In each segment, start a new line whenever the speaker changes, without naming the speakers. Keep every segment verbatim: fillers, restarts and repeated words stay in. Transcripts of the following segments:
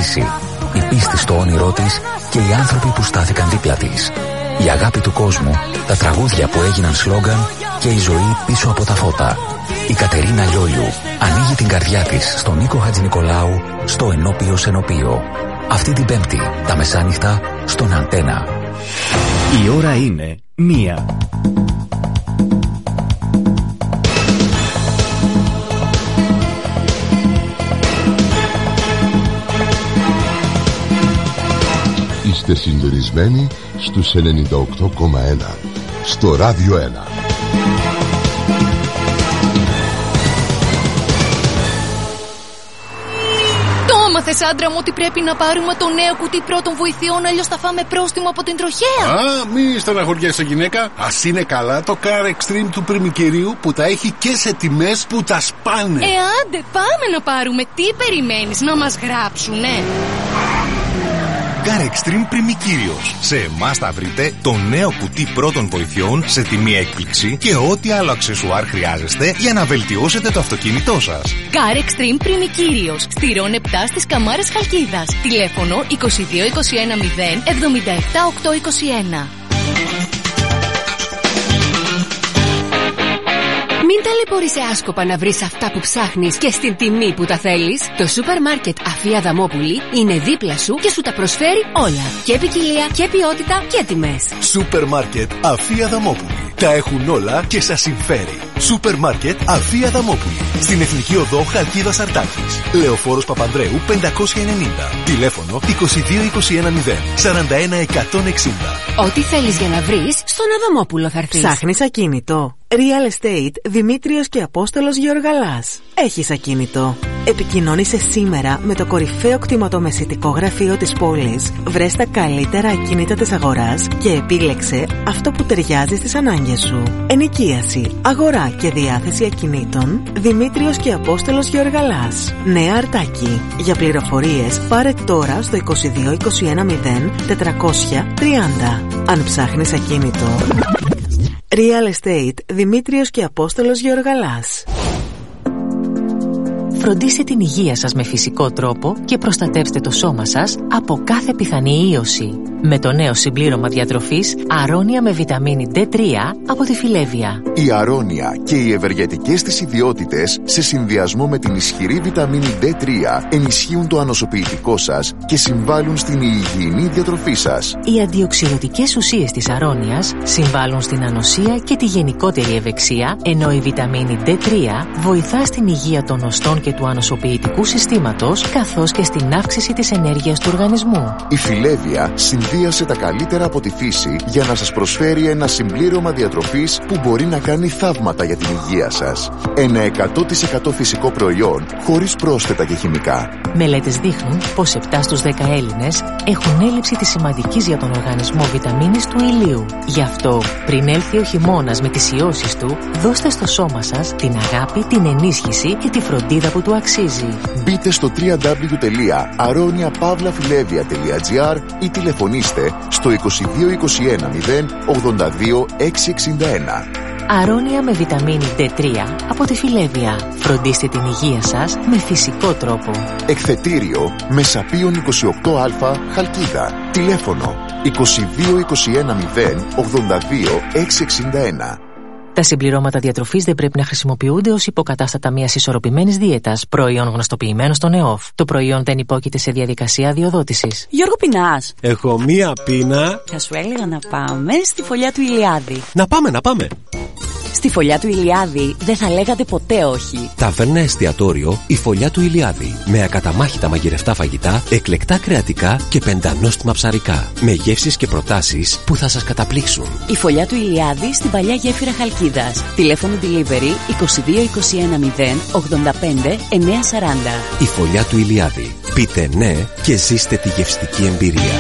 ζήσει. Η πίστη στο όνειρό της και οι άνθρωποι που στάθηκαν δίπλα της. Η αγάπη του κόσμου, τα τραγούδια που έγιναν σλόγγαν και η ζωή πίσω από τα φώτα. Η Κατερίνα Λιόλιου ανοίγει την καρδιά της στον Νίκο Χατζηνικολάου στο Ενώπιο Σενοπείο. Αυτή την Πέμπτη, τα μεσάνυχτα, στον Αντένα.
Η ώρα είναι μία.
Είστε συντονισμένοι στους ενενήντα οκτώ κόμμα ένα στο Ράδιο ένα.
Το έμαθες, άντρα μου, ότι πρέπει να πάρουμε το νέο κουτί πρώτων βοηθειών, αλλιώς θα φάμε πρόστιμο από την τροχέα.
Α, μη στεναχωριέσαι, γυναίκα. Ας είναι καλά το Car Extreme του πριμικερίου που τα έχει και σε τιμές που τα σπάνε.
Ε, άντε, πάμε να πάρουμε. Τι περιμένεις, να μας γράψουνε?
Car Extreme Πριμικύριος. Σε εμάς θα βρείτε το νέο κουτί πρώτων βοηθειών σε τιμή έκπληξη και ό,τι άλλο αξεσουάρ χρειάζεστε για να βελτιώσετε το αυτοκίνητό σας.
Car Extreme Πριμικύριος. Στη Ρον επτά στις Καμάρες Χαλκίδας. Τηλέφωνο είκοσι δύο είκοσι ένα μηδέν εβδομήντα επτά οκτακόσια είκοσι ένα.
Μην ταλαιπωρείσαι άσκοπα να βρεις αυτά που ψάχνεις και στην τιμή που τα θέλεις. Το σούπερ μάρκετ Αφία Αδαμόπουλη είναι δίπλα σου και σου τα προσφέρει όλα. Και ποικιλία και ποιότητα και τιμές.
Σούπερ μάρκετ Αφία Αδαμόπουλη. Τα έχουν όλα και σας συμφέρει. Σούπερ μάρκετ Αφία Αδαμόπουλη. Στην Εθνική Οδό Χαλκίδας Αρτάκης. Λεωφόρος Παπανδρέου πεντακόσια ενενήντα. Τηλέφωνο είκοσι δύο είκοσι ένα μηδέν σαράντα ένα εκατόν εξήντα.
Ό,τι θέλεις για να βρεις, στον Αδαμόπουλο θα έρθεις.
Ψάχνεις ακίνητο? Real Estate Δημήτριος και Απόστολος Γεωργαλάς. Έχεις ακίνητο? Επικοινώνησε σήμερα με το κορυφαίο κτηματομεσητικό γραφείο της πόλης. Βρες τα καλύτερα ακίνητα της αγοράς και επίλεξε αυτό που ταιριάζει στις ανάγκες σου. Ενοικίαση, αγορά και διάθεση ακινήτων. Δημήτριος και Απόστολος Γεωργαλάς. Νέα Αρτάκη. Για πληροφορίες πάρε τώρα στο είκοσι δύο είκοσι ένα μηδέν τετρακόσια τριάντα. Αν ψάχνεις ακίνητο, Real Estate Δημήτριος και Απόστολος Γεωργαλάς.
Φροντίστε την υγεία σας με φυσικό τρόπο και προστατεύστε το σώμα σας από κάθε πιθανή ίωση. Με το νέο συμπλήρωμα διατροφής Αρώνια με βιταμίνη ντι τρία από τη Φιλέβια.
Η Αρώνια και οι ευεργετικές της ιδιότητες σε συνδυασμό με την ισχυρή βιταμίνη ντι τρία ενισχύουν το ανοσοποιητικό σας και συμβάλλουν στην υγιεινή διατροφή σας.
Οι αντιοξυδοτικές ουσίες της Αρώνιας συμβάλλουν στην ανοσία και τη γενικότερη ευεξία, ενώ η βιταμίνη ντι τρία βοηθά στην υγεία των οστών και του ανοσοποιητικού συστήματος, καθώς και στην αύξηση της ενέργειας του οργανισμού.
Η Φιλέβια συνδύασε τα καλύτερα από τη φύση για να σας προσφέρει ένα συμπλήρωμα διατροφής που μπορεί να κάνει θαύματα για την υγεία σας. Ένα εκατό τοις εκατό φυσικό προϊόν χωρίς πρόσθετα και χημικά.
Μελέτες δείχνουν πως επτά στους δέκα Έλληνες έχουν έλλειψη της σημαντικής για τον οργανισμό βιταμίνης του ηλίου. Γι' αυτό, πριν έλθει ο χειμώνας με τις ιώσεις του, δώστε στο σώμα σας την αγάπη, την ενίσχυση και τη φροντίδα που του αξίζει.
Μπείτε στο double-u double-u double-u τελεία aronia pavla filevia τελεία gr ή τηλεφωνήστε στο είκοσι δύο είκοσι ένα μηδέν ογδόντα δύο εξακόσια εξήντα ένα.
Αρώνια με βιταμίνη ντι τρία από τη Φιλέβια. Φροντίστε την υγεία σας με φυσικό τρόπο.
Εκθετήριο Μεσαπίων είκοσι οκτώ Α Χαλκίδα. Τηλέφωνο είκοσι δύο είκοσι ένα μηδέν ογδόντα δύο εξακόσια εξήντα ένα.
Τα συμπληρώματα διατροφής δεν πρέπει να χρησιμοποιούνται ως υποκατάστατα μιας ισορροπημένης δίαιτας, προϊόν γνωστοποιημένο στον ΕΟΦ. Το προϊόν δεν υπόκειται σε διαδικασία αδειοδότησης.
Γιώργο, πεινάς?
Έχω μία πείνα.
Θα σου έλεγα να πάμε στη φωλιά του Ηλιάδη.
Να πάμε, να πάμε.
Στη φωλιά του Ηλιάδη δεν θα λέγατε ποτέ όχι.
Ταβέρνα εστιατόριο η φωλιά του Ηλιάδη. Με ακαταμάχητα μαγειρευτά φαγητά, εκλεκτά κρεατικά και πεντανόστιμα ψαρικά. Με γεύσεις και προτάσεις που θα σας καταπλήξουν.
Η φωλιά του Ηλιάδη στην παλιά γέφυρα Χαλκίδας. Τηλέφωνο delivery είκοσι δύο είκοσι ένα μηδέν ογδόντα πέντε εννιακόσια σαράντα.
Η φωλιά του Ηλιάδη. Πείτε ναι και ζήστε τη γευστική εμπειρία.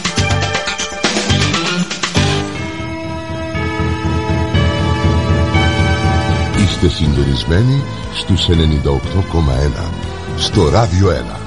Είστε συντονισμένοι στους ενενήντα οκτώ κόμμα ένα στο Ράδιο ένα.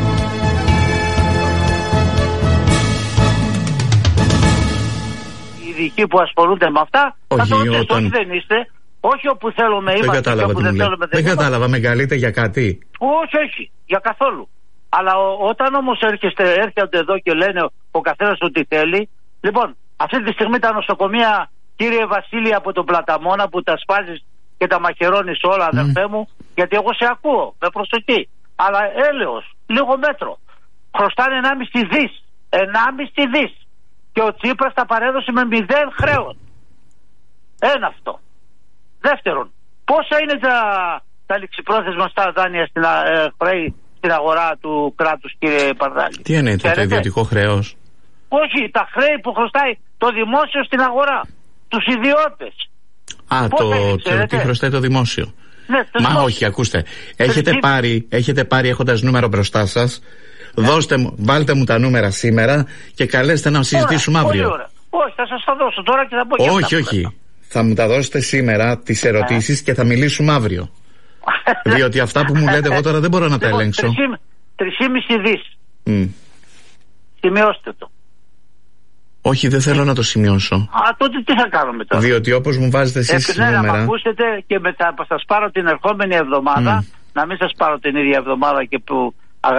Οι ειδικοί που ασχολούνται με αυτά
όχι,
θα το ρωτήσετε,
όταν...
όχι δεν είστε. Όχι όπου θέλουμε είμαστε και όπου δεν θέλουμε δεν
Δεν κατάλαβα, με καλείτε για κάτι?
Όχι, όχι, για καθόλου. Αλλά ο, όταν όμως έρχεστε, έρχονται εδώ και λένε ο καθένας ό,τι θέλει. Λοιπόν, αυτή τη στιγμή τα νοσοκομεία, κύριε Βασίλη, από τον Πλαταμόνα που τα σπάζεις και τα μαχαιρώνεις όλα, mm. αδερφέ μου, γιατί εγώ σε ακούω με προσοχή. Αλλά έλεος, λίγο μέτρο. Χρωστάνε ενάμιση δις. ενάμιση δις. Και ο Τσίπρας τα παρέδωσε με μηδέν χρέος. Ένα αυτό. Δεύτερον, πόσα είναι τα, τα ληξιπρόθεσμα στα δάνεια στην, ε, χρέη, στην αγορά του κράτους, κύριε Παρδάλη?
Τι εννοείται, το ιδιωτικό χρέος?
Όχι, τα χρέη που χρωστάει το δημόσιο στην αγορά. Τους ιδιώτες.
Α, το, το τι χρωστάει το δημόσιο.
Ναι, το
Μα
δημόσιο.
όχι, ακούστε. Έχετε Εσύ... πάρει, έχετε πάρει έχοντας νούμερο μπροστά σας. Ναι. Δώστε μου, βάλτε μου τα νούμερα σήμερα και καλέστε να συζητήσουμε
ωραία,
αύριο.
Ωραία. Όχι, θα σας τα δώσω τώρα και θα πω και
Όχι,
αυτά.
όχι. Θα μου τα δώσετε σήμερα τις ερωτήσεις yeah. και θα μιλήσουμε αύριο. Διότι αυτά που μου λέτε εγώ τώρα δεν μπορώ να τα ελέγξω.
Τρισήμιση δις.
Mm.
Σημειώστε το.
Όχι, δεν θέλω να το σημειώσω.
Α, τότε τι θα κάνουμε τώρα?
Διότι όπως μου βάζετε εσείς
ε,
νούμερα...
Ναι, να μ' ακούσετε και μετά θα σας πάρω την ερχόμενη εβδομάδα, mm. να μην σας πάρω την ίδια εβδομάδα και που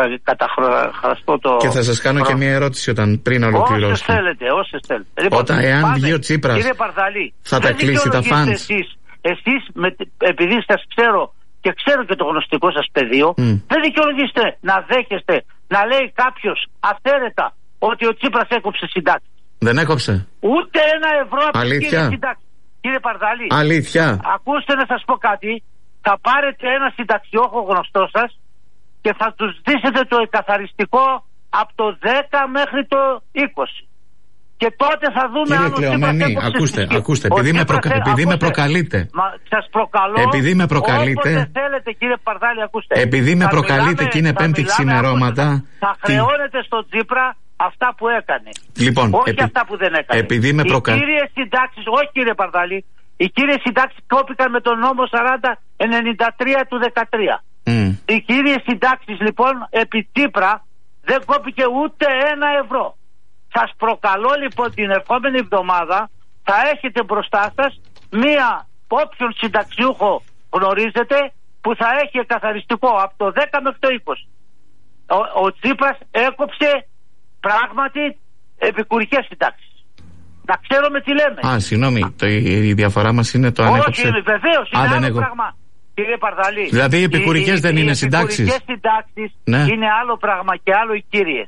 καταχραστώ το...
Και θα σας κάνω προ... και μια ερώτηση όταν πριν ολοκληρώσετε.
Όσες θέλετε, όσες θέλετε. Λοιπόν,
όταν, εάν πάμε, βγει ο Τσίπρας,
κύριε Παρδαλή,
θα τα κλείσει τα φαντς.
Εσείς, εσείς με, επειδή σας ξέρω και ξέρω και το γνωστικό σας πεδίο, mm. δεν δικαιολογείστε να δέχεστε να λέει κάποιος αυθαίρετα ότι ο Τσίπρας έκοψε συντάξεις.
Δεν έκοψε.
Ούτε ένα ευρώ από την συντάξη. Κύριε Παρδαλή,
αλήθεια.
Ακούστε να σας πω κάτι. Θα πάρετε ένα συνταξιούχο γνωστό σας και θα τους δείσετε το εκαθαριστικό από το δέκα μέχρι το είκοσι. Και τότε θα δούμε.
Κύριε Κλεωμένη, ακούστε, ακούστε, επειδή, με, προκα... θε... επειδή με προκαλείτε.
Μα, σας προκαλώ.
Επειδή με προκαλείτε.
Όποτε θέλετε, κύριε Παρδάλη, ακούστε.
Επειδή με θα προκαλείτε μιλάμε, και είναι πέμπτη ξημερώματα.
Θα χρεώνετε στον Τσίπρα αυτά που έκανε.
Λοιπόν,
όχι
επει...
αυτά που δεν έκανε.
Επειδή με προκαλείτε.
Οι κύριες συντάξεις, όχι κύριε Παρδάλη, οι κύριες συντάξεις κόπηκαν με τον νόμο σαράντα ενενήντα τρία του δεκατρία. Mm. Οι κύριες συντάξεις λοιπόν επί Τσίπρα δεν κόπηκε ούτε ένα ευρώ. Σας προκαλώ λοιπόν την ερχόμενη εβδομάδα θα έχετε μπροστά σας μία όποιον συνταξιούχο γνωρίζετε που θα έχει εκαθαριστικό από το δέκα μέχρι το είκοσι. Ο, ο Τσίπρας έκοψε πράγματι επικουρικές συντάξεις. Να ξέρουμε τι λέμε.
Α, συγγνώμη, το, η διαφορά μας είναι το αν έκοψε.
Όχι, βεβαίως, είναι άλλο έκο... πράγμα. Κύριε Παρδαλή,
δηλαδή οι επικουρικές δεν είναι συντάξεις. Οι
επικουρικές συντάξεις ναι. είναι άλλο πράγμα και άλλο οι κύριες.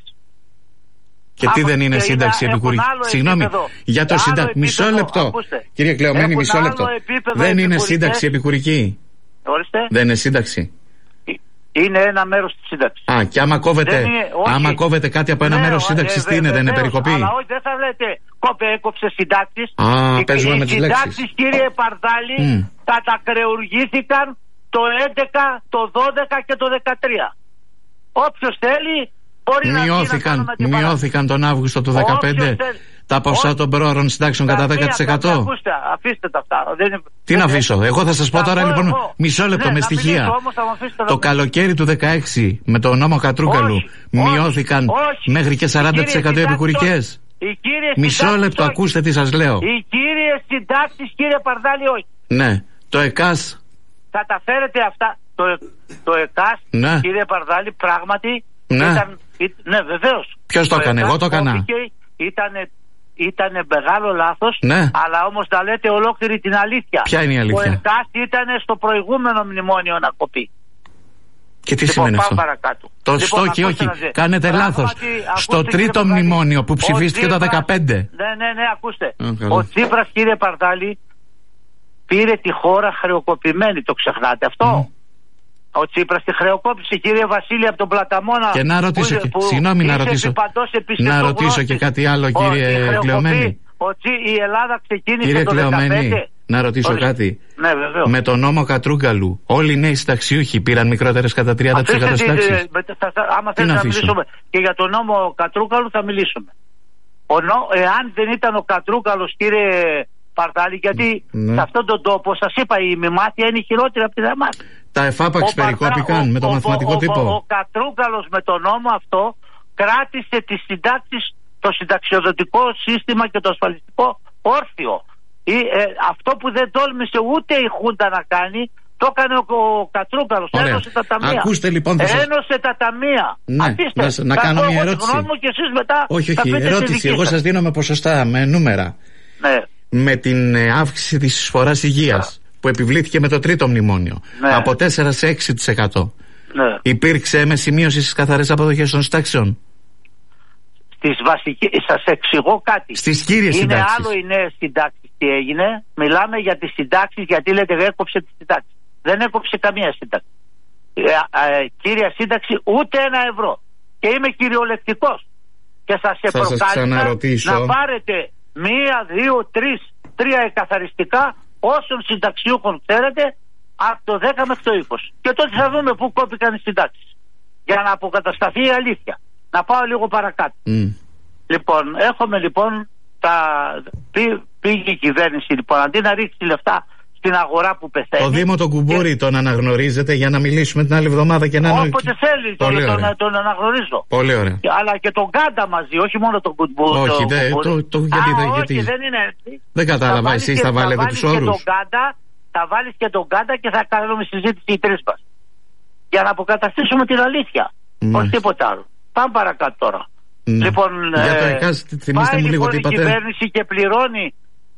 Και τι δεν είναι σύνταξη επικουρική? Συγγνώμη, για το συντάξη. Μισό λεπτό. Ακούστε. Κύριε Κλεωμένη, μισό λεπτό. Δεν είναι σύνταξη επικουρική.
Ορίστε.
Δεν είναι σύνταξη.
Είναι ένα μέρος της σύνταξης.
Α, και άμα κόβετε, είναι, άμα κόβετε κάτι από ένα ναι, μέρος σύνταξης, ε, τι είναι, δεν είναι περικοπή?
Αλλά όχι, δεν θα λέτε κόπε, έκοψε συντάξεις.
Α, οι, παίζουμε οι, με τις λέξεις. Οι
συντάξεις, κύριε Παρδάλη, mm. κατακρεουργήθηκαν το έντεκα, το δώδεκα και το δεκατρία. Όποιος θέλει μπορεί
μειώθηκαν,
να
μειώθηκαν τον Αύγουστο του δεκαπέντε τα ποσά των πρόωρων συντάξεων κατά δέκα τοις εκατό.
Ακούστε, αφήστε τα αυτά. Δεν...
Τι να αφήσω? Εγώ θα σας πω τώρα λοιπόν εγώ. μισό λεπτό ναι, με στοιχεία.
Όμως,
το καλοκαίρι του δεκαέξι με το νόμο Κατρούγκαλου όχι, μειώθηκαν
όχι,
μέχρι και σαράντα τοις εκατό επικουρικές. Μισό λεπτό, όχι. Ακούστε τι σας λέω.
Οι κύριες συντάξεις, κύριε Παρδάλη, όχι.
Ναι, το ΕΚΑΣ.
Θα τα φέρετε αυτά. Το, το ΕΚΑΣ,
ναι.
κύριε Παρδάλη, πράγματι
ναι.
ήταν. Ναι, βεβαίως.
Ποιος το, το έκανε, εγώ το έκανα.
Ήτανε Ήτανε μεγάλο λάθος,
ναι.
αλλά όμως τα λέτε ολόκληρη την αλήθεια.
Ποια είναι η αλήθεια?
Ο ΕΚΑΣ ήταν στο προηγούμενο μνημόνιο να κοπεί.
Και τι
λοιπόν,
σημαίνει αυτό?
Παρακάτω.
Το λοιπόν, στο και όχι, κάνετε πράγματι, λάθος. Στο τρίτο μνημόνιο που ψηφίστηκε το δεκαπέντε.
Ναι, ναι, ναι, ακούστε.
Α,
ο Τσίπρας, κύριε Παρδάλη, πήρε τη χώρα χρεοκοπημένη, το ξεχνάτε αυτό? Mm. Ο Τσίπρας τη χρεοκόπησε, κύριε Βασίλη, από τον Πλαταμόνα.
Και να ρωτήσω, που, και, συγγνώμη να ρωτήσω, να ρωτήσω και κάτι άλλο, κύριε Κλεωμένη.
Η Ελλάδα ξεκίνησε
κύριε
το
Κλεωμένη,
δεκαπέντε.
να ρωτήσω Ορίστε. κάτι.
Ναι, βεβαίως.
Με τον νόμο Κατρούγκαλου, όλοι οι νέοι συνταξιούχοι πήραν μικρότερες κατά τριάντα τοις εκατό συντάξεις.
Άμα θέλετε να μιλήσουμε και για τον νόμο Κατρούγκαλου, θα μιλήσουμε. Ο νο, εάν δεν ήταν ο Κατρούγκαλος, κύριε Παρδάλη, γιατί ναι. σε αυτόν τον τόπο, σας είπα, η μημάτια είναι χειρότερη από τη δαμάτια.
Τα εφάπαξ περικόπηκαν με το ο, μαθηματικό ο, τύπο.
Ο, ο, ο Κατρούγκαλος με τον νόμο αυτό κράτησε τις συντάξεις, το συνταξιοδοτικό σύστημα και το ασφαλιστικό όρθιο. Ή, ε, αυτό που δεν τόλμησε ούτε η Χούντα να κάνει, Το έκανε ο, ο Κατρούγκαλος, ένωσε τα ταμεία.
Ακούστε λοιπόν, θα σας...
Ένωσε τα ταμεία.
Ναι,
Αφήστε,
να, να κάνω μια ερώτηση.
Και εσείς μετά
όχι, όχι, ερώτηση. Εγώ σας δίνω με ποσοστά, με νούμερα.
Ναι.
Με την αύξηση της εισφοράς υγείας ναι. που επιβλήθηκε με το τρίτο μνημόνιο ναι. από τέσσερα σε έξι τοις εκατό. Ναι. Υπήρξε με σημείωση στις καθαρές αποδοχές των συντάξεων.
Στις βασικές, σας εξηγώ κάτι.
Στις κύριες
είναι
συντάξεις.
άλλο οι νέες συντάξεις τι έγινε. Μιλάμε για τις συντάξεις, γιατί λέτε έκοψε τις συντάξεις. Δεν έκοψε καμία σύνταξη. Ε, ε, κύρια σύνταξη ούτε ένα ευρώ. Και είμαι κυριολεκτικός. Και σας επροκάλεσα να πάρετε μία, δύο, τρεις, τρία εκαθαριστικά όσων συνταξιούχων ξέρετε από το δέκα μέχρι το είκοσι. Και τότε θα δούμε πού κόπηκαν οι συντάξεις. Για να αποκατασταθεί η αλήθεια. Να πάω λίγο παρακάτω. Mm. Λοιπόν, έχουμε λοιπόν τα... Πή, πήγε η κυβέρνηση λοιπόν αντί να ρίξει λεφτά στην αγορά που πεθαίνει.
Το Δήμο τον Κουμπούρη και... τον αναγνωρίζετε για να μιλήσουμε την άλλη εβδομάδα και να...
Όποτε θέλει τον, τον, τον αναγνωρίζω.
Πολύ ωραία.
Αλλά και τον Κάντα μαζί, όχι μόνο τον Κουμπούρη.
Όχι, δε, το, το, γιατί,
Α,
γιατί...
όχι, δεν είναι έτσι.
Δεν κατάλαβα, εσείς θα βάλετε τους όρους.
Θα βάλεις και τον Κάντα και θα κάνουμε συζήτηση οι τρεις μας. Για να αποκαταστήσουμε την αλήθεια. Mm. Όχι τίποτα άλλο. Πάμε παρακάτω τώρα.
Mm.
Λοιπόν,
για το ΕΚΑΣ, θυμίστε μου λίγο τι είπατε.
Η κυβέρνηση και πληρώνει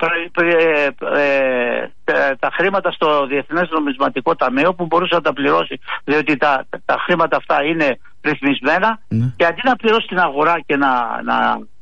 ε, ε, τα χρήματα στο Διεθνές Νομισματικό Ταμείο που μπορούσε να τα πληρώσει, διότι τα, τα χρήματα αυτά είναι ρυθμισμένα mm. και αντί να πληρώσει την αγορά και να, να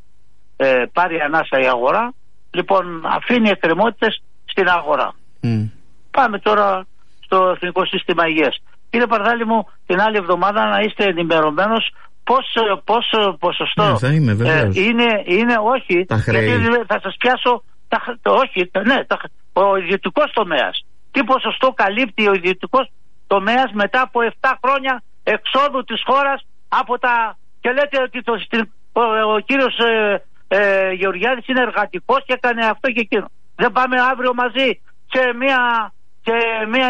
ε, πάρει ανάσα η αγορά, λοιπόν αφήνει εκκρεμότητες στην αγορά. Mm. Πάμε τώρα στο Εθνικό Σύστημα Υγείας. Κύριε Παρδάλη μου, την άλλη εβδομάδα να είστε ενημερωμένος πόσο, πόσο ποσοστό
ναι, θα είμαι,
ε, είναι, είναι όχι,
τα
γιατί θα σας πιάσω τα, το, όχι, τα, ναι, τα, ο ιδιωτικός τομέας. Τι ποσοστό καλύπτει ο ιδιωτικός τομέας μετά από επτά χρόνια εξόδου της χώρας από τα... Και λέτε ότι το, ο, ο κύριος ε, ε, Γεωργιάδης είναι εργατικός και έκανε αυτό και εκείνο. Δεν πάμε αύριο μαζί σε μια, σε μια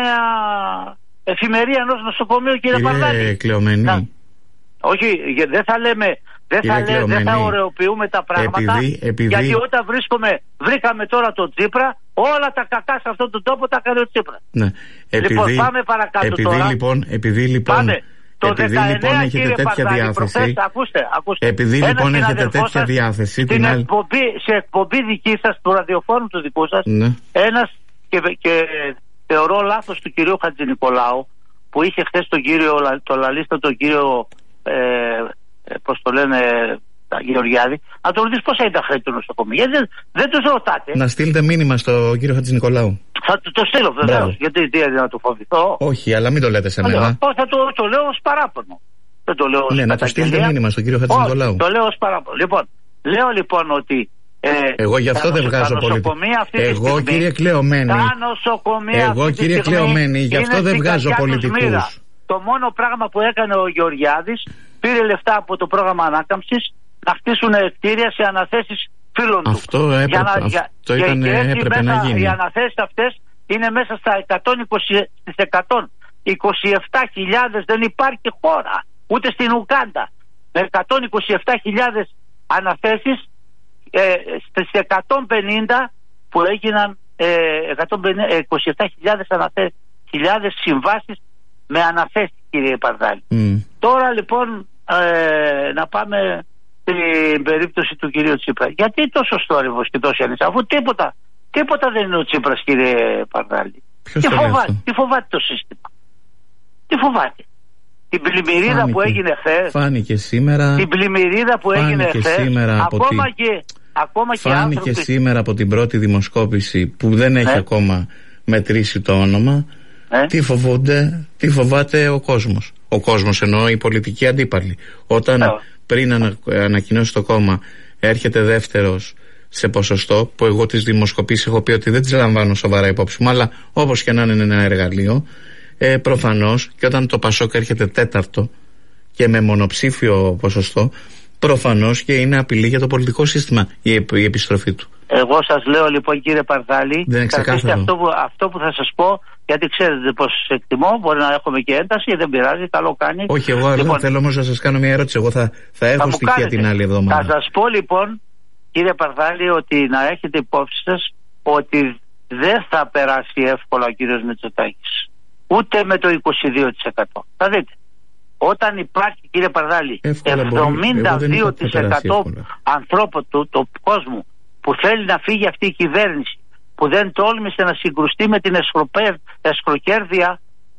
εφημερία ενός νοσοκομείου, κύριε Παρδάλη?
Κλεωμένη.
Όχι, δεν θα λέμε, δεν θα, λέ, δεν θα ωρεοποιούμε τα πράγματα.
Επειδή, επειδή...
Γιατί όταν βρίσκουμε, βρήκαμε τώρα τον Τσίπρα, όλα τα κακά σε αυτόν τον τόπο τα έκανε ο Τσίπρα.
Ναι. Επειδή,
λοιπόν, πάμε παρακάτω
επειδή,
τώρα.
Λοιπόν, επειδή λοιπόν,
πάμε. Το
επειδή
δεκαεννέα,
λοιπόν έχετε τέτοια
Παρδάλη,
διάθεση.
Προχθές, ακούστε, ακούστε.
Επειδή
Ένας
λοιπόν έχετε τέτοια
σας,
διάθεση.
Την
την
εκπομπή, σε εκπομπή δική σας, του ραδιοφώνου του δικού σας,
ναι.
ένας και, και θεωρώ λάθος του κυρίου Χατζηνικολάου που είχε χθες τον κύριο, το λαλίστα τον κύριο, ε, πώς το λένε, Γεωργιάδη, να τον ρωτήσει πόσα είναι τα χρέη του νοσοκομείου. Γιατί δεν, δεν τους ρωτάτε.
Να στείλετε μήνυμα στον κύριο Χατζηνικολάου.
Θα το, το στείλω βεβαίως. Γιατί τι, να το φοβηθώ.
Όχι, αλλά μην το λέτε σε μένα.
Θα το, το λέω ως παράπονο. Δεν το λέω ως
ναι, να το στείλετε μήνυμα στον κύριο Χατζηνικολάου.
Το λέω ως παράπονο. Λοιπόν, λέω λοιπόν ότι. Ε,
εγώ γι' αυτό δεν βγάζω πολιτική. Εγώ κύριε Κλεωμένη. Εγώ κύριε Κλεωμένη, γι' αυτό δεν βγάζω πολιτικούς.
Το μόνο πράγμα που έκανε ο Γεωργιάδης, πήρε λεφτά από το πρόγραμμα ανάκαμψης να χτίσουν κτίρια σε αναθέσεις φίλων του.
Αυτό έπρεπε, για να,
αυτό
για, ήταν,
και
έπρεπε
μέσα,
να γίνει.
Οι αναθέσεις αυτές είναι μέσα στα εκατόν είκοσι, στις εκατόν είκοσι επτά χιλιάδες, δεν υπάρχει χώρα ούτε στην Ουγκάντα. Με εκατόν είκοσι επτά χιλιάδες αναθέσεις, ε, στις εκατόν πενήντα που έγιναν ε, εκατόν είκοσι επτά χιλιάδες αναθέσεις, χιλιάδες συμβάσεις με αναθέσεις, κύριε Παρδάλη. Mm. Τώρα λοιπόν ε, να πάμε στην περίπτωση του κυρίου Τσίπρα. Γιατί τόσο θόρυβος και τόση ανησυχία, αφού τίποτα, τίποτα δεν είναι ο Τσίπρας, κύριε Παρδάλη. Τι φοβάται, τι φοβάται το σύστημα. Τι φοβάται. Την πλημμυρίδα φάνηκε, που έγινε χθες.
Φάνηκε σήμερα.
Την πλημμυρίδα που έγινε χθες. Ακόμα τη... και, ακόμα
φάνηκε
και άνθρωποι...
σήμερα από την πρώτη δημοσκόπηση που δεν έχει ναι. ακόμα μετρήσει το όνομα. Ε? Τι φοβούνται, τι φοβάται ο κόσμος. Ο κόσμος εννοώ οι πολιτικοί αντίπαλοι. Όταν ε. πριν ανα, ανακοινώσει το κόμμα έρχεται δεύτερος σε ποσοστό, που εγώ τις δημοσκοπήσεις έχω πει ότι δεν τις λαμβάνω σοβαρά υπόψη μου, αλλά όπως και να είναι ένα εργαλείο, ε, προφανώς, και όταν το Πασόκ έρχεται τέταρτο και με μονοψήφιο ποσοστό, προφανώς και είναι απειλή για το πολιτικό σύστημα η, η επιστροφή του.
Εγώ σας λέω λοιπόν, κύριε Παρδάλη,
δεν είναι ξεκάθαρο.
Αυτό που, αυτό που θα σας πω, γιατί ξέρετε πως σας εκτιμώ, μπορεί να έχουμε και ένταση, δεν πειράζει, καλό κάνει.
Όχι, εγώ λοιπόν, θέλω όμως να σας κάνω μια ερώτηση. Εγώ θα, θα έχω θα στοιχεία κάνετε. Την άλλη εβδομάδα.
Θα σας πω λοιπόν, κύριε Παρδάλη, ότι να έχετε υπόψη σας ότι δεν θα περάσει εύκολα ο κύριος Μητσοτάκης. ούτε με το είκοσι δύο τοις εκατό. Θα δείτε. Όταν υπάρχει, κύριε Παρδάλη, εβδομήντα δύο τοις εκατό ανθρώπων του, του κόσμου που θέλει να φύγει αυτή η κυβέρνηση, που δεν τόλμησε να συγκρουστεί με την εσχροκέρδεια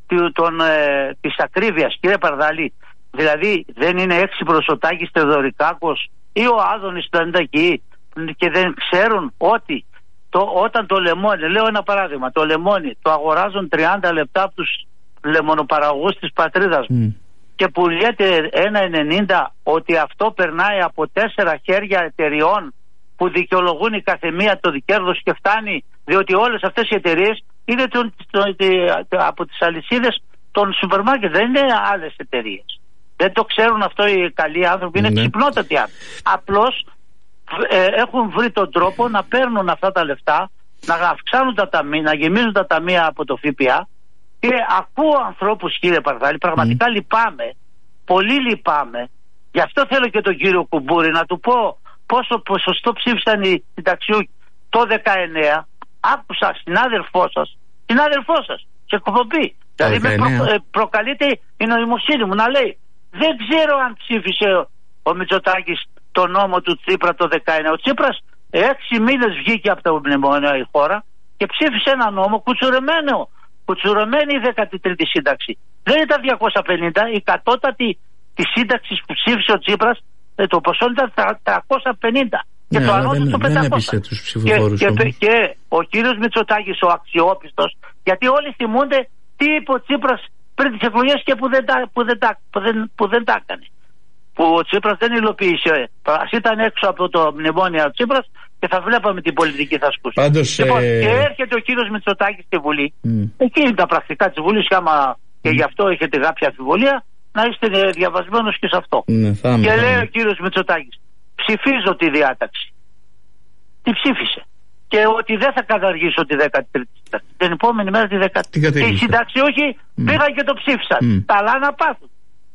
ε, της ακρίβειας, κύριε Παρδάλη, δηλαδή δεν είναι έξυπνος ο Τάκης Θεοδωρικάκος ή ο Άδωνης του Αντακή και δεν ξέρουν ότι το, όταν το λεμόνι, λέω ένα παράδειγμα, το λεμόνι το αγοράζουν τριάντα λεπτά από τους λεμονοπαραγωγούς της πατρίδας μου mm. και πουλιέται ένα ενενήντα, ότι αυτό περνάει από τέσσερα χέρια εταιριών που δικαιολογούν η καθεμία το κέρδος και φτάνει, διότι όλες αυτές οι εταιρείες είναι το, το, το, το, από τις αλυσίδες των σούπερ μάρκετ, δεν είναι άλλες εταιρείες. Δεν το ξέρουν αυτό οι καλοί άνθρωποι, είναι ξυπνότατοι άνθρωποι. Απλώς ε, έχουν βρει τον τρόπο να παίρνουν αυτά τα λεφτά, να αυξάνουν τα ταμεία, να γεμίζουν τα ταμεία από το ΦΠΑ. Και ακούω ανθρώπους, κύριε Παρδάλη, πραγματικά mm. λυπάμαι, πολύ λυπάμαι. Γι' αυτό θέλω και τον κύριο Κουμπούρη να του πω πόσο ποσοστό ψήφισαν οι συνταξιούχοι το δεκαεννέα. Άκουσα συνάδελφό σας, συνάδελφό σας, σε εκπομπή. Δηλαδή με προ, ε, προκαλείται η νοημοσύνη μου να λέει, δεν ξέρω αν ψήφισε ο, ο Μητσοτάκης το νόμο του Τσίπρα το δεκαεννέα. Ο Τσίπρας έξι μήνες βγήκε από το μνημόνιο η χώρα και ψήφισε ένα νόμο κουτσουρεμένο. Κουτσουρεμένη η δέκατη τρίτη σύνταξη. Δεν ήταν διακόσια πενήντα, η κατώτατη τη σύνταξη που ψήφισε ο Τσίπρας, το ποσό ήταν τριακόσια πενήντα. Και ναι, το ανώτατο το πεντακόσια. Και, και, και ο κύριος Μητσοτάκης, ο αξιόπιστος, γιατί όλοι θυμούνται τι είπε ο Τσίπρας πριν τις εκλογές και που δεν τα, που δεν τα, που δεν, που δεν τα έκανε. Που ο Τσίπρας δεν υλοποίησε. Ας ήταν έξω από το μνημόνιο ο Τσίπρας και θα βλέπαμε την πολιτική θα σκούσει.
Πάντως,
λοιπόν,
ε...
και έρχεται ο κύριος Μητσοτάκης στη Βουλή. Mm. Εκεί είναι τα πρακτικά της Βουλής, και άμα mm. και γι' αυτό έχετε κάποια αμφιβολία, να είστε διαβασμένος και σε αυτό.
Mm, θα
και
θα
λέει ο κύριος Μητσοτάκης, ψηφίζω τη διάταξη. Τι ψήφισε. Και ότι δεν θα καταργήσω τη δέκατη τρίτη σύνταξη. Την επόμενη μέρα τη δέκατη. Και οι συνταξιούχοι mm. πήγαν και το ψήφισαν. Mm. Καλά να πάθουν.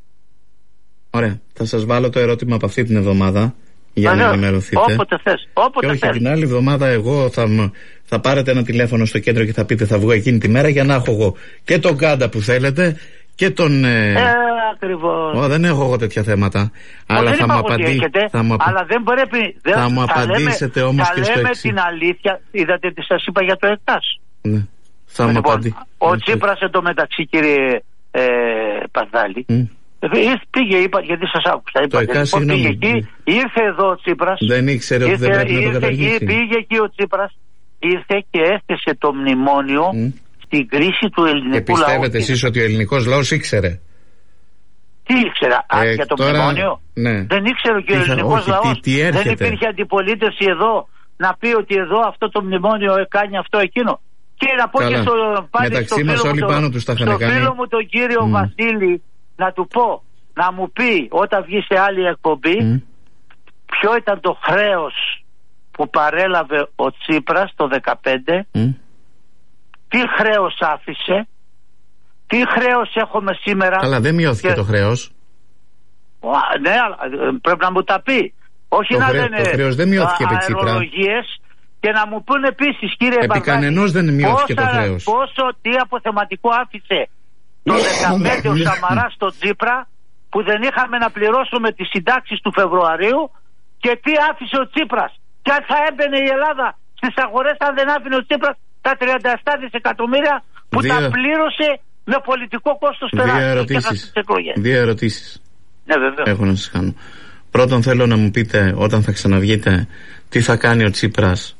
Ωραία. Θα σας βάλω το ερώτημα από αυτή την εβδομάδα για να ενημερωθείτε.
Όποτε θες. Όποτε
και όχι
θες.
την άλλη εβδομάδα εγώ θα, θα πάρετε ένα τηλέφωνο στο κέντρο και θα πείτε θα βγω εκείνη τη μέρα για να έχω εγώ και τον Κάντα που θέλετε και τον... Ε,
ε ακριβώς.
Ω, δεν έχω εγώ τέτοια θέματα.
Ο,
αλλά
δεν
θα μου, απαντή, θα μου,
αλλά δεν πρέπει, δεν
θα μου απαντήσετε λέμε, όμως και στο εξής.
Θα λέμε την αλήθεια. Είδατε τι σας είπα για το ΕΚΤΑΣ.
Ναι. Θα μου
λοιπόν,
απαντή.
Ο Τσίπρας εντωμεταξύ, κύριε ε, Παδάλη, mm. πήγε, είπα, γιατί σας άκουσα. Είπα,
το λοιπόν,
πήγε εκεί, ήρθε εδώ ο Τσίπρας.
Δεν ήξερε ότι δεν πρέπει να το καταργήσει.
Πήγε εκεί ο Τσίπρας, ήρθε και έθεσε το μνημόνιο mm. στην κρίση του ελληνικού λαού.
Και πιστεύετε εσείς ότι ο ελληνικός λαός ήξερε?
Τι ήξερα, ε, για το τώρα, μνημόνιο.
Ναι.
Δεν ήξερε και ο ελληνικός λαός.
Τι, τι
δεν υπήρχε αντιπολίτευση εδώ να πει ότι εδώ αυτό το μνημόνιο κάνει αυτό εκείνο. Και να πω
Καλά.
και στο, πάλι στο, φίλο,
όλοι
μου,
πάνω τους τα
στο φίλο μου τον κύριο mm. Βασίλη, να του πω, να μου πει όταν βγει σε άλλη εκπομπή mm. ποιο ήταν το χρέος που παρέλαβε ο Τσίπρας το δεκαπέντε, mm. τι χρέος άφησε, τι χρέος έχουμε σήμερα.
Αλλά δεν μειώθηκε και... το χρέος.
Ναι, πρέπει να μου τα πει. Όχι
το
να
χρέ...
λένε
το χρέος δεν μειώθηκε επί Τσίπρα.
Και να μου πούνε επίσης, κύριε
Επί
Μπαρδάκη,
κανενός δεν μειώθηκε
πόσα,
το χρέος.
Πόσο, τι αποθεματικό άφησε το δεκαπέντε ο Σαμαράς στο Τσίπρα, που δεν είχαμε να πληρώσουμε τις συντάξεις του Φεβρουαρίου, και τι άφησε ο Τσίπρας. Και αν θα έμπαινε η Ελλάδα στις αγορές αν δεν άφηνε ο Τσίπρας τα τριάντα επτά δισεκατομμύρια που Δύο... τα πλήρωσε με πολιτικό κόστος τεράστιο.
Δύο ερωτήσεις.
Ναι, βέβαια.
Έχω να σας κάνω. Πρώτον, θέλω να μου πείτε όταν θα ξαναβγείτε τι θα κάνει ο Τσίπρας.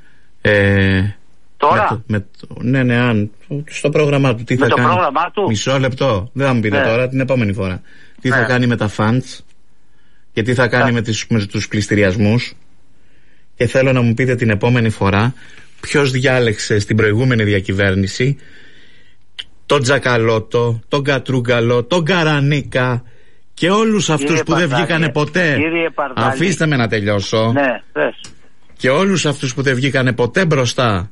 Ε,
τώρα?
Με, με, ναι, ναι, αν, στο πρόγραμμά του. Τι
με
θα
το
κάνει.
πρόγραμμά του.
Μισό λεπτό. Δεν θα μου πείτε ναι. τώρα, την επόμενη φορά. Τι ναι. θα κάνει με τα funds και τι θα κάνει ναι. με, τις, με τους πληστηριασμούς. Και θέλω να μου πείτε την επόμενη φορά ποιος διάλεξε στην προηγούμενη διακυβέρνηση τον Τζακαλώτο, τον Κατρούγκαλο, τον Καρανίκα και όλους αυτούς κύριε που Παρδάλη, δεν βγήκανε ποτέ. Αφήστε με να τελειώσω.
Ναι, πες.
Και όλους αυτούς που δεν βγήκανε ποτέ μπροστά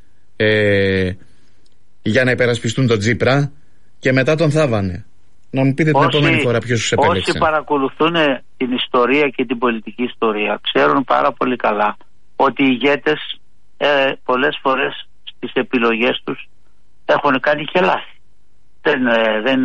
ε, για να υπερασπιστούν τον Τσίπρα και μετά τον θάβανε. Να μου πείτε όσοι, την επόμενη φορά ποιος τους επέλεξε.
Όσοι παρακολουθούν την ιστορία και την πολιτική ιστορία ξέρουν πάρα πολύ καλά ότι οι ηγέτες ε, πολλές φορές στις επιλογές τους έχουν κάνει και λάθη. Δεν, δεν,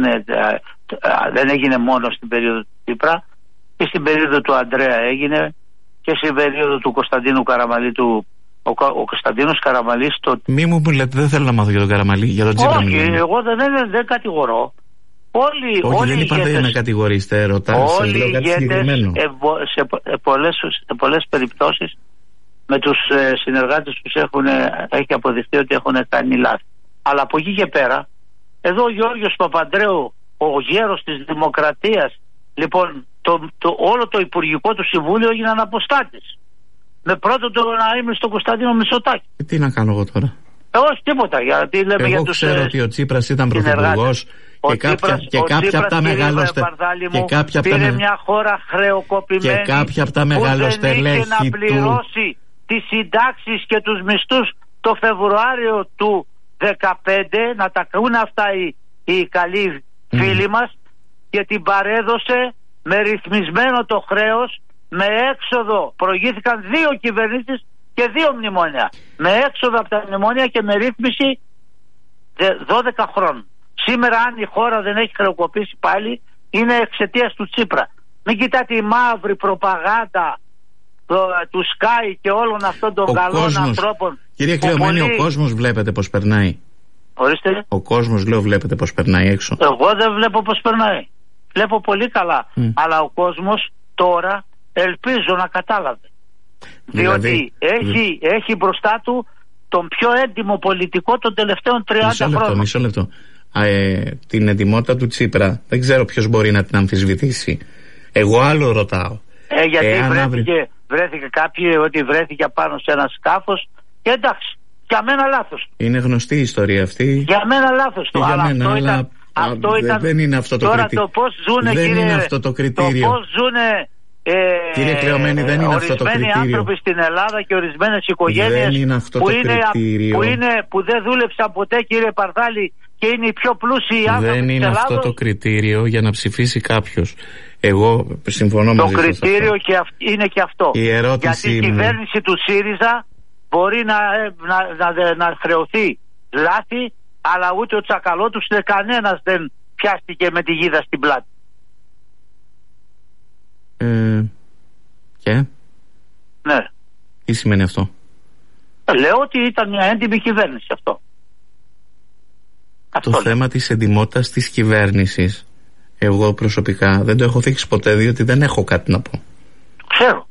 δεν έγινε μόνο στην περίοδο του Τσίπρα, και στην περίοδο του Ανδρέα έγινε, και στην περίοδο του Κωνσταντίνου Καραμαλή. Του, ο, ο Κωνσταντίνος Καραμαλής το...
Μη μου λέτε, δεν θέλω να μάθω για τον Καραμαλή, για τον Τσίπρα.
Όχι, εγώ δεν, δεν, δεν κατηγορώ. Όλοι,
Όχι,
όλοι
δεν είπατε
ηγέτες,
να κατηγορήσετε, ρωτάω, σας λέω κάτι συγκεκριμένο.
Σε, σε, πολλές, σε πολλές περιπτώσεις με τους ε, συνεργάτες τους έχουν, έχει αποδειχθεί ότι έχουν κάνει λάθη. Αλλά από εκεί και πέρα, εδώ ο Γιώργος Παπανδρέου, ο γέρος της Δημοκρατίας, λοιπόν, το, το, όλο το Υπουργικό του Συμβούλιο έγιναν αποστάτες. Με πρώτο το να είμαι στον Κωνσταντίνο Μητσοτάκη.
Ε, τι να κάνω εγώ τώρα.
Ε, όχι τίποτα, γιατί λέμε
εγώ
για τους
ξέρω ε, ότι ο Τσίπρας ήταν πρωθυπουργός και κάποια, και κάποια από τα μεγαλοστελέχη
πήρε μια χώρα χρεοκοπημένη,
και κάποια από τα μεγαλοστελέχη
που δεν είχε να πληρώσει
του...
τις συντάξεις και τους μισθούς το Φεβρουάριο του δεκαπέντε, να τα κρούν αυτά οι, οι καλοί mm. φίλοι μας, και την παρέδωσε με ρυθμισμένο το χρέος, με έξοδο. Προηγήθηκαν δύο κυβερνήσεις και δύο μνημόνια, με έξοδο από τα μνημόνια και με ρύθμιση δώδεκα χρόνων. Σήμερα, αν η χώρα δεν έχει χρεοκοπήσει πάλι, είναι εξαιτίας του Τσίπρα. Μην κοιτάτε η μαύρη προπαγάνδα το, του Sky και όλων αυτών των ο καλών κόσμος, ανθρώπων.
Κύριε Κλεωμένη, πολύ... ο κόσμος βλέπετε πως περνάει.
Ορίστε.
Ο κόσμος, λέω, βλέπετε πως περνάει έξω.
Εγώ δεν βλέπω πως περνάει. Βλέπω πολύ καλά. Mm. Αλλά ο κόσμος τώρα ελπίζω να κατάλαβε. Δηλαδή, διότι έχει, mm. έχει μπροστά του τον πιο έντιμο πολιτικό των τελευταίων τριάντα μισό λεπτό, χρόνων.
Μισό λεπτό. Ε, την ετοιμότητα του Τσίπρα δεν ξέρω ποιος μπορεί να την αμφισβητήσει. Εγώ άλλο ρωτάω.
Ε, γιατί ε, βρέθηκε, αύριο... βρέθηκε κάποιοι ότι βρέθηκε πάνω σε ένα σκάφος, και εντάξει, για μένα λάθος.
Είναι γνωστή η ιστορία αυτή.
Για μένα λάθος το, αλλά μένα, αυτό ήταν,
αλλά...
αυτό
Α,
ήταν...
δεν είναι αυτό το
τώρα
κριτήριο.
Το πώς ζουνε,
δεν
κύριε,
είναι αυτό το κριτήριο.
Το πώς ζουνε ε,
κύριε Κλεωμένη, δεν είναι αυτό το κριτήριο.
Ορισμένοι άνθρωποι στην Ελλάδα και ορισμένες οικογένειες
είναι αυτό
που,
το
είναι,
που,
είναι, που δεν δούλεψαν ποτέ, κύριε Παρδάλη, και είναι οι πιο πλούσιοι άνθρωποι.
Δεν είναι αυτό το κριτήριο για να ψηφίσει κάποιος. Εγώ συμφωνώ
το
μαζί σας.
Το κριτήριο και αυ... είναι και αυτό.
Η ερώτηση
γιατί η
μου...
κυβέρνηση του ΣΥΡΙΖΑ μπορεί να, να, να, να, να χρεωθεί λάθη, αλλά ούτε ο Τσακαλώτους ούτε κανένας δεν πιάστηκε με τη γίδα στην πλάτη.
Ε, και?
Ναι.
Τι σημαίνει αυτό?
Λέω ότι ήταν μια έντιμη κυβέρνηση αυτό.
Το
αυτό
θέμα
λέω.
της εντιμότητας της κυβέρνησης, εγώ προσωπικά δεν το έχω δείξει ποτέ, διότι δεν έχω κάτι να πω.
Ξέρω.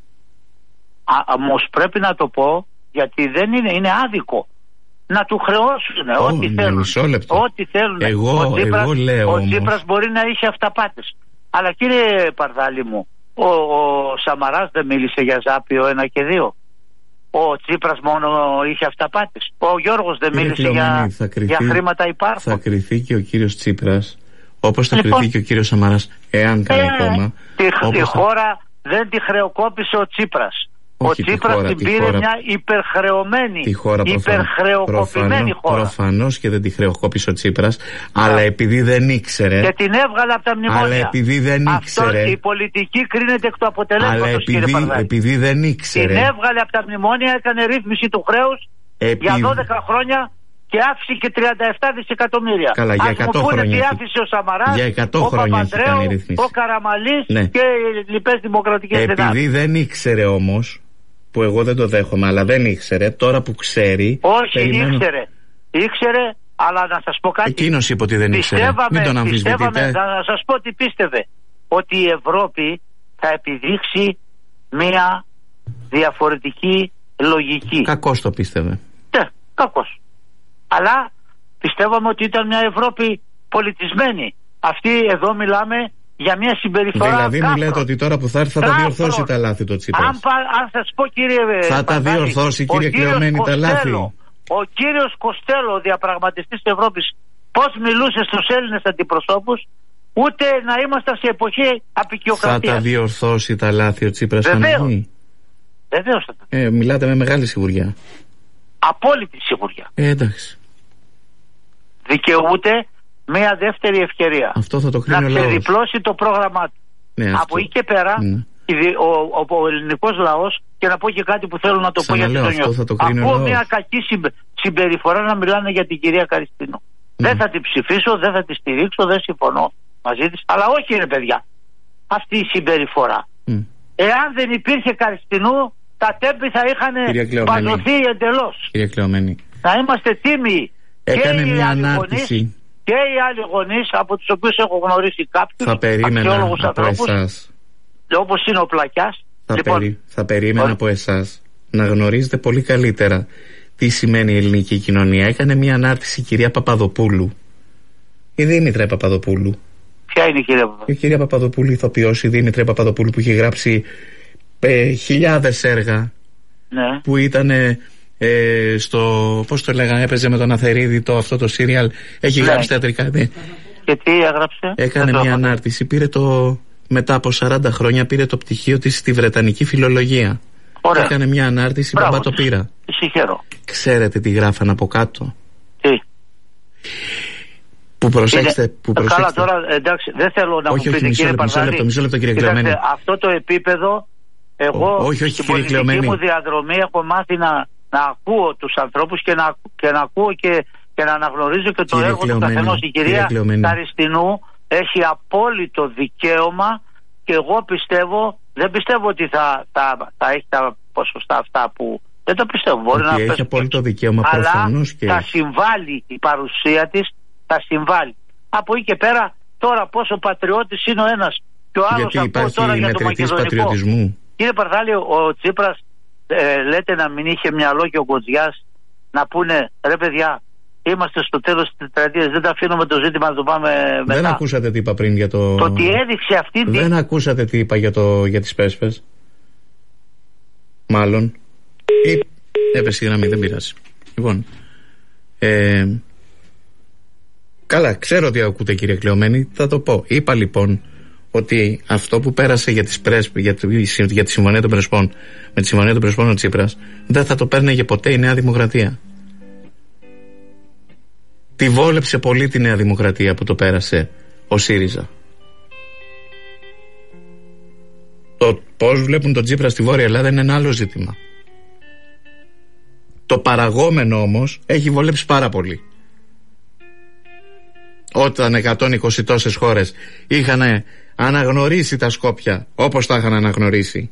Όμως πρέπει να το πω, γιατί δεν είναι, είναι άδικο να του χρεώσουν
oh,
ό,τι
ναι,
θέλουν.
Μισό λεπτό.
Ό,τι θέλουν.
Εγώ,
ο Τσίπρας,
εγώ λέω
ο
όμως...
Τσίπρας μπορεί να είχε αυταπάτες. Αλλά κύριε Παρδάλη μου, ο, ο Σαμαράς δεν μίλησε για Ζάπιο ένα και δύο. Ο Τσίπρας μόνο είχε αυταπάτες. Ο Γιώργος δεν κύριε μίλησε Κλεωμένη, για,
κριθεί,
για χρήματα υπάρχουν.
Θα κριθεί και ο κύριος Τσίπρας, όπως θα
λοιπόν,
κριθεί και ο κύριος Σαμαράς, εάν κάνει ε, κόμμα.
Τη, τη
θα...
χώρα δεν τη χρεοκόπησε ο Τσίπρας.
Όχι,
ο Τσίπρας
χώρα,
την πήρε χώρα, μια υπερχρεωμένη,
τη χώρα,
υπερχρεοκοπημένη
προφανώς,
χώρα.
Προφανώς και δεν τη χρεοκόπησε ο Τσίπρας, yeah. αλλά επειδή δεν ήξερε.
Και την έβγαλε από τα μνημόνια.
Αλλά επειδή δεν ήξερε.
Αυτό, η πολιτική κρίνεται εκ του αποτελέσματος,
αλλά
κύριε
επειδή,
Παρδάλη.
επειδή δεν ήξερε.
Την έβγαλε από τα μνημόνια, έκανε ρύθμιση του χρέους επί... για δώδεκα χρόνια. Και άφησε και τριάντα επτά δισεκατομμύρια.
Καλά, για εκατό
Ας μου
χρόνια.
Τι άφησε ο Σαμαράς,
για εκατό
ο
Παπανδρέου,
ο Καραμαλής
ναι.
και οι λοιπές δημοκρατικές
δυνάμεις. Επειδή δεν ήξερε όμως, που εγώ δεν το δέχομαι, αλλά δεν ήξερε, τώρα που ξέρει.
Όχι,
περιμένω...
ήξερε. Ήξερε, αλλά να σας πω κάτι.
Εκείνος είπε ότι δεν ήξερε. Μην τον αμφισβητείτε.
Να σας πω ότι πίστευε. Ότι η Ευρώπη θα επιδείξει μια διαφορετική λογική.
Κακώς το πίστευε.
Ναι, κακώς. Αλλά πιστεύαμε ότι ήταν μια Ευρώπη πολιτισμένη. Αυτή εδώ μιλάμε για μια συμπεριφορά.
Δηλαδή μου λέτε ότι τώρα που θα έρθει θα τα διορθώσει τα λάθη το Τσίπρας.
Αν, αν σας πω κύριε
θα τα διορθώσει κύριε Κλεωμένη τα λάθη.
Ο κύριος Κοστέλο, ο διαπραγματευτής της Ευρώπης, πώς μιλούσε στους Έλληνες αντιπροσώπους, ούτε να ήμασταν σε εποχή απικιοκρατίας.
Θα τα διορθώσει τα λάθη ο Τσίπρας?
Βεβαίως. Βεβαίως.
Ε, μιλάτε με μεγάλη σιγουριά.
Απόλυτη σιγουριά.
Ε, εντάξει.
Δικαιούται μια δεύτερη ευκαιρία.
Αυτό θα το κρίνει ο λαός.
Να ξεδιπλώσει το πρόγραμμά του.
Ναι,
από εκεί και πέρα, ναι. ο, ο, ο ελληνικός λαός, και να πω και κάτι που θέλω να το πω για την Τονιό. Ακούω μια κακή συμπεριφορά να μιλάνε για την κυρία Καριστίνου. Δεν θα την ψηφίσω, δεν θα τη στηρίξω, δεν συμφωνώ μαζί της. Αλλά όχι ρε παιδιά, αυτή η συμπεριφορά. Mm. Εάν δεν υπήρχε Καριστινού, τα τέμπη θα είχαν παζωθεί εντελώς.
Κύριε Κλεωμένη,
να είμαστε τίμοι.
Έκανε μια ανάρτηση.
Και οι άλλοι γονείς, από τους οποίους έχω γνωρίσει κάποιους
θα περίμενα από εσάς,
όπως είναι ο Πλακιάς.
Θα,
λοιπόν,
περί, θα περίμενα ο... από εσάς να γνωρίζετε πολύ καλύτερα τι σημαίνει η ελληνική κοινωνία. Έκανε μια ανάρτηση η κυρία Παπαδοπούλου, η Δήμητρα Παπαδοπούλου.
Ποια είναι η κυρία Παπαδοπούλου?
Η κυρία Παπαδοπούλου, ηθοποιός, η Δήμητρα Παπαδοπούλου, που έχει γράψει ε, χιλιάδες έργα,
ναι.
που ήταν ε, στο, πώς το λέγανε, έπαιζε με τον Αθερίδη το, αυτό το σύριαλ, έχει ναι. γράψει θεατρικά. Ναι.
Και τι έγραψε?
Έκανε μια ανάρτηση, πήρε το, μετά από σαράντα χρόνια πήρε το πτυχίο της στη Βρετανική φιλολογία.
Ωραία.
Έκανε μια ανάρτηση, μπαμπά το πήρα.
Συγχαίρω.
Ξέρετε τι γράφαν από κάτω?
Τι?
Που προσέξτε, είναι, που προσέξτε.
Καλά τώρα, εντάξει, δεν θέλω να
όχι,
μου πείτε κύριε Παρδάλη.
Μισό λεπτό κύριε Κλεωμένη.
Αυτό το επίπεδο, εγώ
Ό, όχι, όχι,
στην
κύριε
πολιτική
Κλεωμένη.
μου διαδρομή έχω μάθει να, να ακούω τους ανθρώπους και να, και να ακούω και, και να αναγνωρίζω και το
κύριε
έργο
Κλεωμένη,
του καθενός. Η κυρία Καριστινού έχει απόλυτο δικαίωμα και εγώ πιστεύω, δεν πιστεύω ότι θα, θα, θα έχει τα ποσοστά αυτά που... Δεν το πιστεύω. Μπορεί
ότι
να
έχει απόλυτο δικαίωμα,
αλλά
και...
θα συμβάλλει η παρουσία της, θα συμβάλλει. Από εκεί και πέρα, τώρα πόσο πατριώτης είναι ο ένας και ο άλλος, ακούω τώρα για το μακεδονικό.
Πατριωτισμού.
Κύριε Παρδάλη, ο Τσίπρας ε, λέτε να μην είχε μυαλό και ο Κοντζιάς να πούνε ρε παιδιά, είμαστε στο τέλος της τετραετίας, δεν τα αφήνουμε το ζήτημα να το πάμε μετά.
Δεν ακούσατε τι είπα πριν για το...
Το ότι έδειξε αυτή την...
Δεν ακούσατε τι είπα για, το... για τις Πέσπες. Μάλλον. Ή... Έπεσε η γραμμή, δεν πειράζει. Λοιπόν, ε... καλά, ξέρω ότι ακούτε κύριε Κλεωμένη, θα το πω. Είπα λοιπόν ότι αυτό που πέρασε για, τις πρέσπ, για, τη, για τη Συμφωνία των Πρεσπών, με τη Συμφωνία των Πρεσπών ο Τσίπρας, δεν θα το παίρνεγε ποτέ η Νέα Δημοκρατία. Τη βόλεψε πολύ τη Νέα Δημοκρατία που το πέρασε ο ΣΥΡΙΖΑ. Το πώς βλέπουν τον Τσίπρα στη Βόρεια Ελλάδα είναι ένα άλλο ζήτημα. Το παραγόμενο όμως έχει βολέψει πάρα πολύ. Όταν εκατόν είκοσι τόσες χώρες είχαν αναγνωρίσει τα Σκόπια όπως τα είχαν αναγνωρίσει.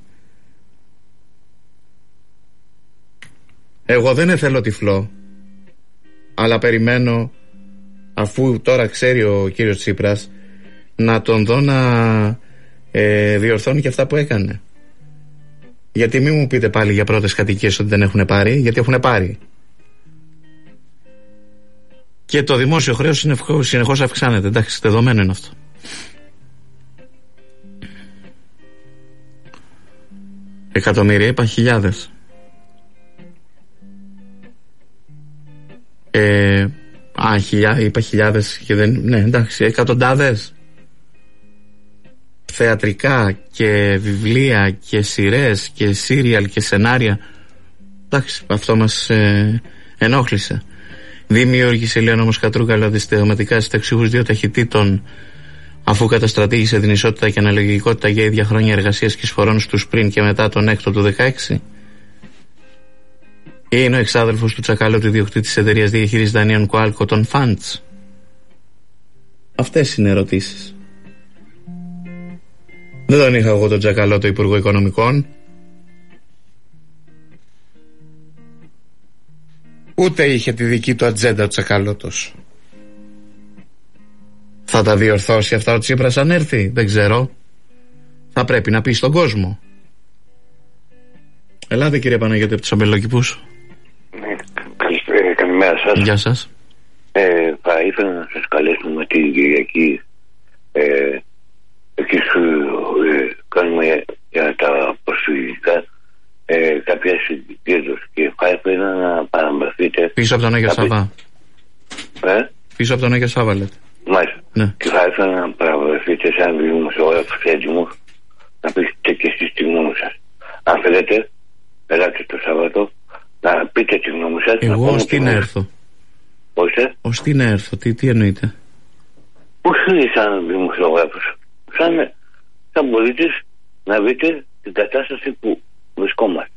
Εγώ δεν θέλω τυφλό, αλλά περιμένω, αφού τώρα ξέρει ο κύριος Τσίπρας, να τον δω να ε, διορθώνει και αυτά που έκανε. Γιατί μην μου πείτε πάλι για πρώτες κατοικίες ότι δεν έχουν πάρει, γιατί έχουν πάρει. Και το δημόσιο χρέος συνεχώς αυξάνεται. Εντάξει, δεδομένο είναι αυτό. Εκατομμύρια, είπα χιλιάδες. Ε, α, χιλιά, είπα χιλιάδες και δεν... Ναι, εντάξει, εκατοντάδες. Θεατρικά και βιβλία και σειρές και σύριαλ και σενάρια. Εντάξει, αυτό μας ε, ενόχλησε. Δημιούργησε, λέει ο νόμος Κατρούγκαλου, αντιστοιχηματικά συνταξιούχους δύο ταχυτήτων, αφού καταστρατήγησε την ισότητα και αναλογικότητα για ίδια χρόνια εργασίας και εισφορών στους πριν και μετά τον έκτο του δεκαέξι. Είναι ο εξάδελφος του Τσακαλώτου, ιδιοκτήτης της εταιρείας διαχείρισης δανείων Coalco των Funds. Αυτές είναι ερωτήσεις. Δεν τον είχα εγώ τον Τσακαλώτο Υπουργό Οικονομικών. Ούτε είχε τη δική του ατζέντα ο Τσακαλώτος. Θα τα διορθώσει αυτά ο Τσίπρας αν έρθει? Δεν ξέρω. Θα πρέπει να πει στον κόσμο. Ελάτε κύριε Παναγιώτη από τους Αμπελόκηπους.
Ναι, καλησπέρα, καλημέρα σας.
Γεια σας.
Ε, θα ήθελα να σας καλέσουμε την Κυριακή ε, εκεί σου ε, κάνουμε για, για τα προσφυγικά ε, κάποια συγκέντρωση και θα ήθελα να παραμβαθείτε
πίσω από τον Άγιο
κάποιο...
Σαββά.
Ε?
Πίσω από τον Άγιο Σαββά λέτε.
Μάλιστα.
Ναι.
Και θα ήθελα να παραμβαθείτε σαν δημοσιογράφος έτοιμος να πείτε και εσείς τη γνώμη σας. Αν θέλετε, ελάτε το Σαββάτο να πείτε τη γνώμη σας.
Εγώ ως τι να έρθω?
Πώς?
Ως τι να έρθω, τι, τι εννοείτε?
Πώς είναι σαν δημοσιογράφος? Σαν, σαν πολίτης να δείτε την κατάσταση που βρισκόμαστε.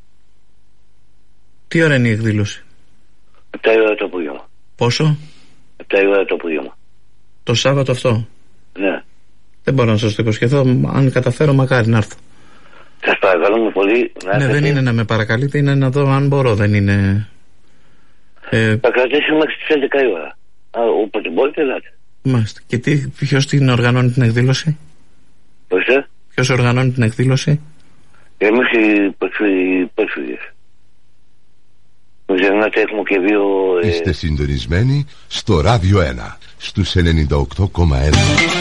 Τι ώρα είναι η εκδήλωση?
Επτά η ώρα το απόγευμα.
Πόσο?
Επτά η ώρα το απόγευμα.
Το Σάββατο αυτό.
Ναι.
Δεν μπορώ να σας το υποσχεθώ. Αν καταφέρω, μακάρι να έρθω.
Σας παρακαλούμε πολύ να
Ναι,
έρθετε.
δεν είναι να με παρακαλείτε, είναι να δω αν μπορώ. Δεν είναι. Ε...
Θα κρατήσουμε μέχρι τις έντεκα η ώρα. Α, όποτε μπορείτε, ελάτε.
Μάλιστα. Και τι, ποιος την οργανώνει την εκδήλωση?
Πώς ε?
Ποιος οργανώνει την εκδήλωση?
Εμείς οι πρόσφυγες. Μην ξεχνάτε, έχουμε και δύο... Ε...
Είστε συντονισμένοι στο Ράδιο ένα, στους ενενήντα οκτώ κόμμα ένα.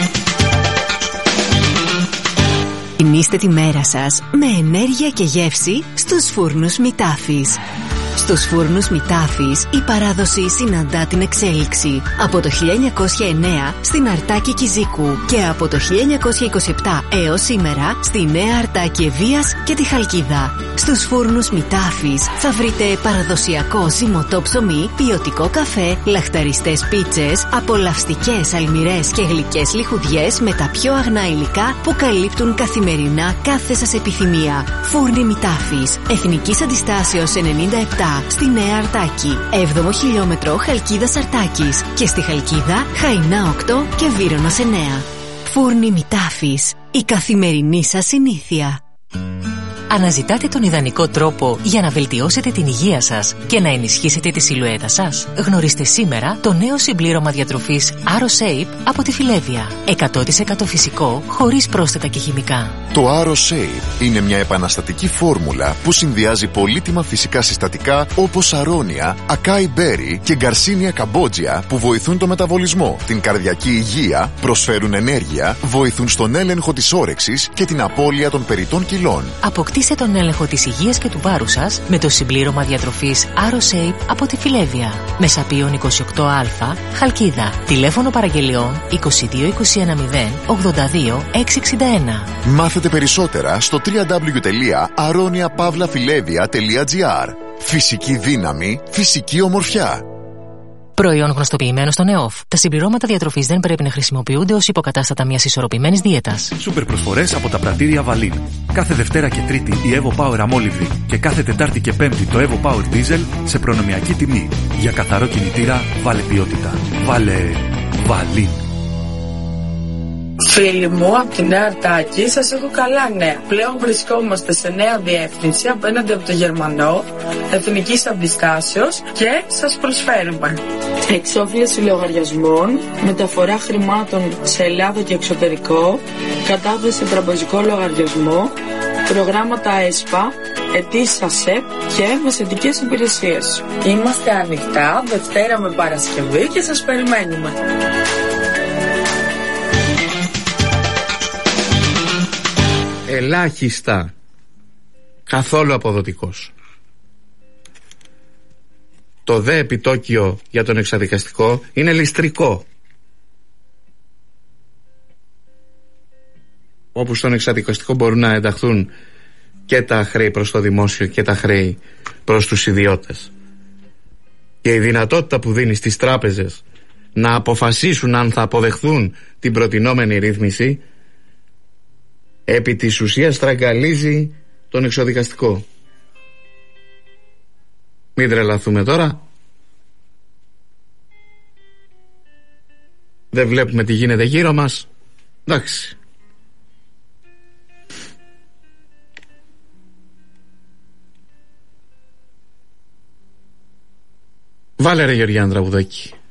Γεμίστε τη μέρα σας με ενέργεια και γεύση στους φούρνους Μητάφης. Στους φούρνους Μητάφης η παράδοση συναντά την εξέλιξη. Από το χίλια εννιακόσια εννέα στην Αρτάκη Κιζίκου και από το χίλια εννιακόσια είκοσι επτά έως σήμερα στη Νέα Αρτάκη Ευβοίας και τη Χαλκίδα. Στους φούρνους Μητάφης θα βρείτε παραδοσιακό ζυμωτό ψωμί, ποιοτικό καφέ, λαχταριστές πίτσες, απολαυστικές αλμυρές και γλυκές λιχουδιές με τα πιο αγνά υλικά που καλύπτουν καθημερινά κάθε σας επιθυμία. Φούρνοι Μητάφης, Εθνικής Αντιστάσεως ενενήντα επτά στη Νέα Αρτάκη, έβδομο χιλιόμετρο Χαλκίδας Αρτάκης και στη Χαλκίδα Χαϊνά οκτώ και Βύρωνος εννέα. Φούρνοι Μητάφης, η καθημερινή σας συνήθεια.
Αναζητάτε τον ιδανικό τρόπο για να βελτιώσετε την υγεία σας και να ενισχύσετε τη σιλουέτα σας? Γνωρίστε σήμερα το νέο συμπλήρωμα διατροφής AroShape από τη Φιλέβια. εκατό τοις εκατό φυσικό, χωρίς πρόσθετα και χημικά.
Το AroShape είναι μια επαναστατική φόρμουλα που συνδυάζει πολύτιμα φυσικά συστατικά όπως αρώνια, ακάι μπέρι και γκαρσίνια καμπότζια που βοηθούν το μεταβολισμό, την καρδιακή υγεία, προσφέρουν ενέργεια, βοηθούν στον έλεγχο της όρεξης και την απώλεια των περιττών κιλών.
Αποκτήστε τον έλεγχο της υγείας και του βάρους σας με το συμπλήρωμα διατροφής AroShape από τη Φιλέβια. Μεσαπίων είκοσι οκτώ α, Χαλκίδα. Τηλέφωνο παραγγελιών είκοσι δύο είκοσι ένα μηδέν ογδόντα δύο εξακόσια εξήντα ένα.
Μάθετε περισσότερα στο double-u double-u double-u τελεία aronia pavla filevia τελεία gr. Φυσική δύναμη, φυσική ομορφιά.
Προϊόν γνωστοποιημένο στον ΕΟΦ. Τα συμπληρώματα διατροφής δεν πρέπει να χρησιμοποιούνται ως υποκατάστατα μιας ισορροπημένης δίαιτας.
Σούπερ προσφορές από τα πρατήρια Βαλίν. Κάθε Δευτέρα και Τρίτη η Evo Power αμόλυβδη και κάθε Τετάρτη και Πέμπτη το Evo Power Diesel σε προνομιακή τιμή. Για καθαρό κινητήρα βάλε ποιότητα. Βάλε Βαλίν.
Φίλοι μου, από τη Νέα Αρτάκη σας έχω καλά νέα. Πλέον βρισκόμαστε σε νέα διεύθυνση απέναντι από το Γερμανό, Εθνικής Αντιστάσεως και σας προσφέρουμε εξόφληση λογαριασμών, μεταφορά χρημάτων σε Ελλάδα και εξωτερικό, κατάθεση τραπεζικό λογαριασμό, προγράμματα ΕΣΠΑ, αιτήσεις ΑΣΕΠ και μεσαιτικές υπηρεσίες. Είμαστε ανοιχτά Δευτέρα με Παρασκευή και σας περιμένουμε.
Ελάχιστα. Καθόλου αποδοτικός. Το δε επιτόκιο για τον εξαδικαστικό είναι ληστρικό. Όπου στον εξαδικαστικό μπορούν να ενταχθούν και τα χρέη προς το δημόσιο και τα χρέη προς τους ιδιώτες. Και η δυνατότητα που δίνει στις τράπεζες να αποφασίσουν αν θα αποδεχθούν την προτινόμενη ρύθμιση επί της ουσίας στραγγαλίζει τον εξοδικαστικό. Μην τρελαθούμε τώρα. Δεν βλέπουμε τι γίνεται γύρω μας. Εντάξει. Βάλε ρε Γεωργιάν τραγουδάκι.